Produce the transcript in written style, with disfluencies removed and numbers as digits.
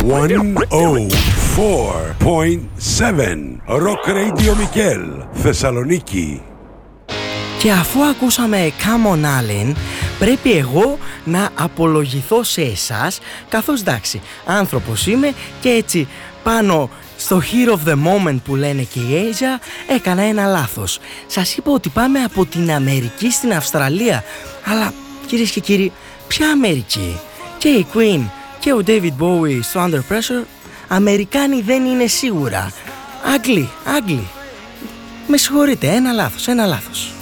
Rock Radio Μικέλ, Θεσσαλονίκη. Και αφού ακούσαμε Come on Allen, πρέπει εγώ να απολογηθώ σε εσάς, καθώς εντάξει, άνθρωπος είμαι και έτσι πάνω στο Heat of the Moment που λένε και η Asia έκανα ένα λάθος. Σας είπα ότι πάμε από την Αμερική στην Αυστραλία, αλλά κυρίες και κύριοι, ποια Αμερική? Και η Queen και ο David Bowie στο Under Pressure Αμερικάνοι δεν είναι σίγουρα. Άγγλοι. Με συγχωρείτε, ένα λάθος.